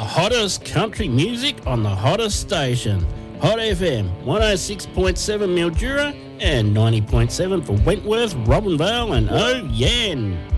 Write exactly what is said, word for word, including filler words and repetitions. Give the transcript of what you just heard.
hottest country music on the hottest station. Hot F M, one oh six point seven Mildura and ninety point seven for Wentworth, Robinvale and Oh Yen.